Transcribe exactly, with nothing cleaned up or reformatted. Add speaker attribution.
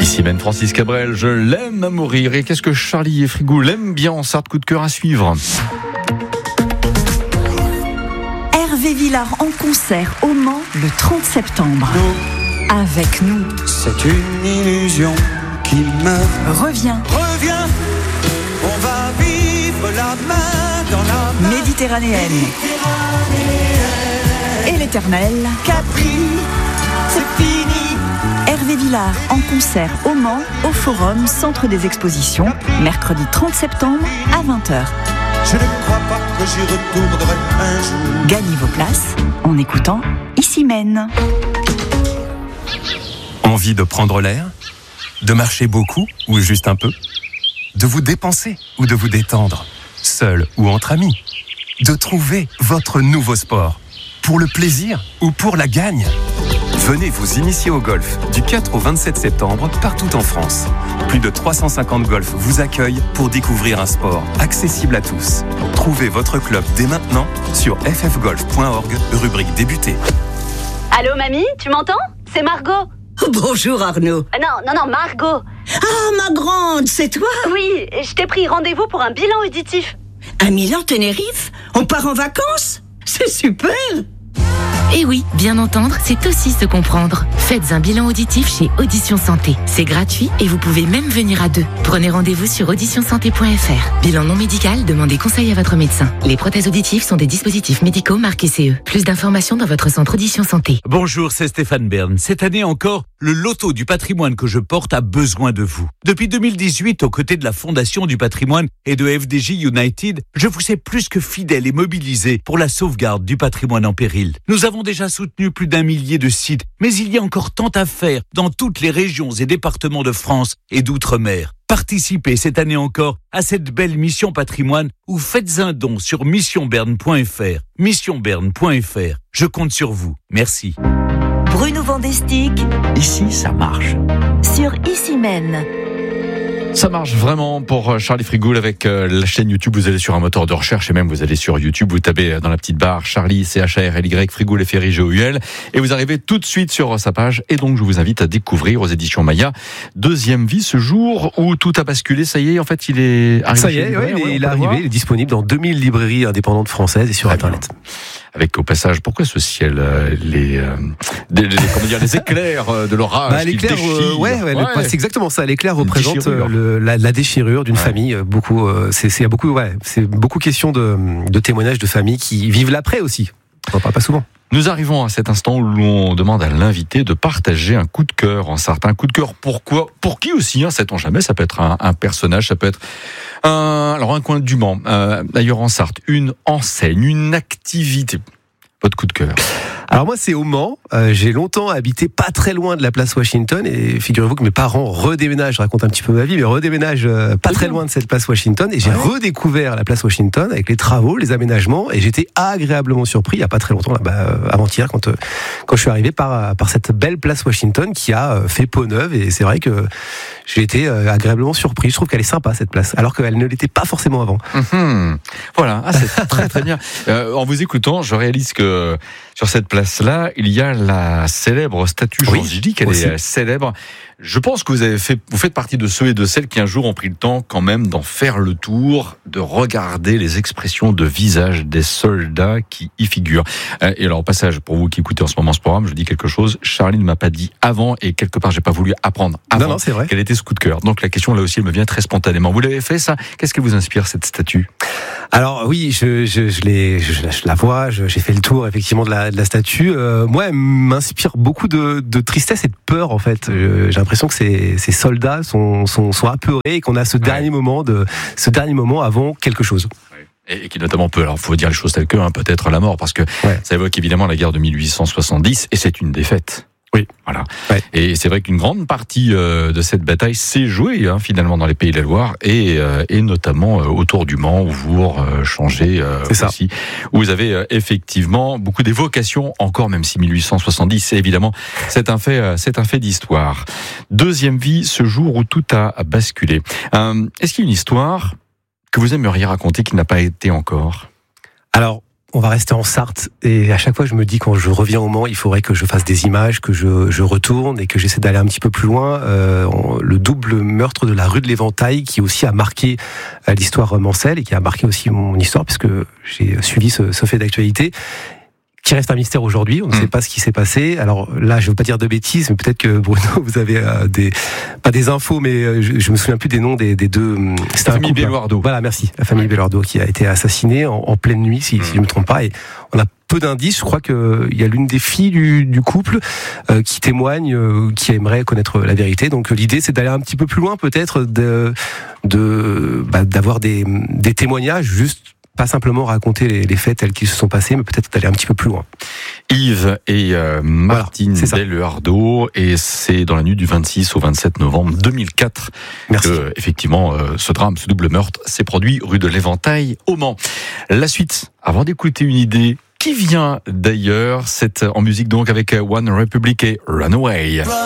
Speaker 1: Ici mène Francis Cabrel, je l'aime à mourir. Et qu'est-ce que Charlie et Frigou l'aiment bien en Sarthe, coup de cœur à suivre.
Speaker 2: Hervé Villard en concert au Mans le trente septembre. Avec nous.
Speaker 3: C'est une illusion qui me
Speaker 2: Revient.
Speaker 3: revient. On va vivre la main dans la main.
Speaker 2: Méditerranéenne. Et l'éternel.
Speaker 3: Capri, c'est fini.
Speaker 2: Hervé Villard en concert au Mans, au Forum, Centre des Expositions, mercredi trente septembre à vingt heures.
Speaker 3: Je ne crois pas que j'y retournerai un jour.
Speaker 2: Gagnez vos places en écoutant Ici Mène.
Speaker 4: Envie de prendre l'air ? De marcher beaucoup ou juste un peu ? De vous dépenser ou de vous détendre ? Seul ou entre amis ? De trouver votre nouveau sport ? Pour le plaisir ou pour la gagne ? Venez vous initier au golf du quatre au vingt-sept septembre partout en France. Plus de trois cent cinquante golfs vous accueillent pour découvrir un sport accessible à tous. Trouvez votre club dès maintenant sur f f golf point org, rubrique débuter.
Speaker 5: Allô mamie, tu m'entends ? C'est Margot.
Speaker 6: Bonjour Arnaud.
Speaker 5: Euh, non, non, non, Margot.
Speaker 6: Ah, ma grande, c'est toi?
Speaker 5: Oui, je t'ai pris rendez-vous pour un bilan auditif.
Speaker 6: À Milan-Tenerife? On part en vacances? C'est super!
Speaker 7: Et oui, bien entendre, c'est aussi se comprendre. Faites un bilan auditif chez Audition Santé. C'est gratuit et vous pouvez même venir à deux. Prenez rendez-vous sur audition santé point f r. Bilan non médical, demandez conseil à votre médecin. Les prothèses auditives sont des dispositifs médicaux marqués C E. Plus d'informations dans votre centre Audition Santé.
Speaker 8: Bonjour, c'est Stéphane Bern. Cette année encore, le loto du patrimoine que je porte a besoin de vous. Depuis deux mille dix-huit, aux côtés de la Fondation du patrimoine et de F D J United, je vous sais plus que fidèle et mobilisé pour la sauvegarde du patrimoine en péril. Nous avons déjà soutenu plus d'un millier de sites, mais il y a encore tant à faire dans toutes les régions et départements de France et d'outre-mer. Participez cette année encore à cette belle mission patrimoine ou faites un don sur mission bern point f r. mission bern point f r. Je compte sur vous. Merci.
Speaker 2: Bruno Vandestick
Speaker 1: Ici, ça marche.
Speaker 2: sur Ici Mène.
Speaker 1: Ça marche vraiment pour Charlie Frigoul avec la chaîne YouTube. Vous allez sur un moteur de recherche et même vous allez sur YouTube. Vous tapez dans la petite barre Charlie, C H A R L Y, Frigoul, F R I G O U L. Et vous arrivez tout de suite sur sa page. Et donc, je vous invite à découvrir aux éditions Maya Deuxième Vie, ce jour où tout a basculé. Ça y est, en fait, il est arrivé.
Speaker 9: Ça y est, ouais, il est, il est arrivé. Il est disponible dans deux mille librairies indépendantes françaises et sur
Speaker 1: Très
Speaker 9: Internet.
Speaker 1: bien. Avec au passage, pourquoi ce ciel, euh, les, euh, les, les, comment dire, les éclairs euh, de l'orage
Speaker 9: Bah,
Speaker 1: qui
Speaker 9: l'éclair,
Speaker 1: déchire.
Speaker 9: euh, ouais, ouais,
Speaker 1: Ouais.
Speaker 9: le- c'est exactement ça. L'éclair
Speaker 1: Une
Speaker 9: représente
Speaker 1: déchirure.
Speaker 9: euh, le, la, la déchirure d'une
Speaker 1: Ouais.
Speaker 9: famille. euh, Beaucoup, euh, c'est, c'est beaucoup, ouais, c'est beaucoup question de, de témoignages de familles qui vivent l'après aussi. On en parle pas souvent.
Speaker 1: Nous arrivons à cet instant où l'on demande à l'invité de partager un coup de cœur en Sarthe. Un coup de cœur pourquoi, pour qui aussi, hein, sait-on jamais. Ça peut être un, un personnage, ça peut être un, alors un coin du Mans, euh, d'ailleurs en Sarthe, une enseigne, une activité. Votre coup de cœur.
Speaker 9: Alors moi, c'est au Mans. Euh, j'ai longtemps habité pas très loin de la place Washington et figurez-vous que mes parents redéménagent. Je raconte un petit peu ma vie, mais redéménagent euh, pas très loin de cette place Washington et j'ai
Speaker 1: Ouais.
Speaker 9: redécouvert la place Washington avec les travaux, les aménagements et j'étais agréablement surpris il y a pas très longtemps, là, bah, euh, avant-hier, quand euh, quand je suis arrivé par par cette belle place Washington qui a euh, fait peau neuve et c'est vrai que j'ai été euh, agréablement surpris. Je trouve qu'elle est sympa cette place, alors qu'elle ne l'était pas forcément avant.
Speaker 1: Mmh. Voilà, ah, c'est très très bien. Euh, en vous écoutant, je réalise que sur cette place-là, il y a la célèbre statue.
Speaker 9: Oui,
Speaker 1: Je dis qu'elle
Speaker 9: aussi.
Speaker 1: est célèbre. Je pense que vous avez fait, vous faites partie de ceux et de celles qui un jour ont pris le temps quand même d'en faire le tour, de regarder les expressions de visage des soldats qui y figurent. Euh, et alors au passage, pour vous qui écoutez en ce moment ce programme, je dis quelque chose. Charlie ne m'a pas dit avant et quelque part j'ai pas voulu apprendre avant
Speaker 9: Non, non, c'est vrai.
Speaker 1: quel était ce coup de cœur. Donc la question là aussi elle me vient très spontanément. Vous l'avez fait ça? Qu'est-ce qui vous inspire cette statue?
Speaker 9: Alors oui, je, je, je, l'ai, je, je la vois, je, j'ai fait le tour effectivement de la, de la statue. Euh, moi, elle m'inspire beaucoup de, de tristesse et de peur en fait. Je, j'ai l'impression que ces, ces soldats sont, sont, sont apeurés et qu'on a ce dernier moment de ce dernier moment avant quelque chose.
Speaker 1: Et, et qui notamment peut, alors faut dire les choses telles que, hein, peut-être la mort, parce que
Speaker 9: Ouais.
Speaker 1: ça évoque évidemment la guerre de mille huit cent soixante-dix et c'est une défaite.
Speaker 9: Oui.
Speaker 1: Voilà.
Speaker 9: Ouais.
Speaker 1: Et c'est vrai qu'une grande partie euh, de cette bataille s'est jouée hein, finalement dans les Pays de la Loire et, euh, et notamment euh, autour du Mans où vous euh, changez euh,
Speaker 9: C'est ça.
Speaker 1: aussi. Où vous avez euh, effectivement beaucoup d'évocations encore, même si mille huit cent soixante-dix, c'est évidemment c'est un fait, euh, c'est un fait d'histoire. Deuxième vie, ce jour où tout a basculé. Euh, est-ce qu'il y a une histoire que vous aimeriez raconter qui n'a pas été encore?
Speaker 9: Alors on va rester en Sarthe. Et à chaque fois, je me dis, quand je reviens au Mans, il faudrait que je fasse des images, que je, je retourne et que j'essaie d'aller un petit peu plus loin. Euh, on, le double meurtre de la rue de l'Éventail, qui aussi a marqué euh, l'histoire mancelle et qui a marqué aussi mon histoire, puisque j'ai suivi ce, ce fait d'actualité, qui reste un mystère aujourd'hui. On ne mmh. sait pas ce qui s'est passé. Alors là, je ne veux pas dire de bêtises, mais peut-être que Bruno, vous avez euh, des pas des infos, mais euh, je, je me souviens plus des noms des, des deux.
Speaker 1: C'était la famille Belluardo.
Speaker 9: Voilà, merci. La famille Belluardo qui a été assassinée en, en pleine nuit, si, mmh. si je ne me trompe pas. Et on a peu d'indices. Je crois que il y a l'une des filles du, du couple euh, qui témoigne, euh, qui aimerait connaître la vérité. Donc l'idée, c'est d'aller un petit peu plus loin, peut-être, de, de bah, d'avoir des, des témoignages juste. Pas simplement raconter les, les faits tels qu'ils se sont passés, mais peut-être d'aller un petit peu plus loin.
Speaker 1: Yves et euh, Martine
Speaker 9: voilà,
Speaker 1: Belluardo, et c'est dans la nuit du vingt-six au vingt-sept novembre deux mille quatre
Speaker 9: Merci.
Speaker 1: que, effectivement, euh, ce drame, ce double meurtre s'est produit rue de l'Éventail au Mans. La suite, avant d'écouter une idée qui vient d'ailleurs, c'est en musique donc avec One Republic et Runaway.